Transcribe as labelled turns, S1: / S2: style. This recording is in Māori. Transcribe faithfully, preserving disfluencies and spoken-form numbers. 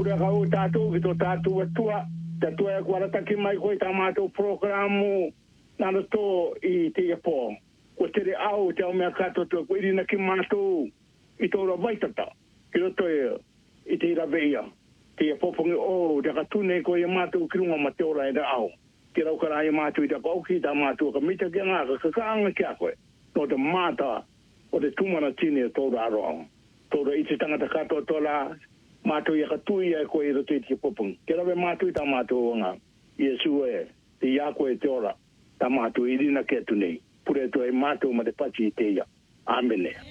S1: pura kau tātou, ki tō tātou atua, tātua e kua rataki mai koe tā mātou programu, nana tō i te iapō. Ko tere au, te au mea katoa, ko irina ki mātou, i tō ra waitata, ki roto e, i te ira veia. Te iapōpongi o, te katune ko i mātou ki runga ma te ora e da au. Ki rau kara i mātou i te kauki, tā mātou ka mita ki ngā, ka kakaanga ki a koe. No te māta, o te tumana tine tō ra aroa. Tō ra i te tangata katoa tō la, mātou i a katui e koe i roto i te iapōpongi. Ki rau e mātou i tā mātou o ngā. Iesu e, te ia koe te ora, tā mātou i rina ki atu nei. Pure to e mātou ma te pachi i te ia. Amen.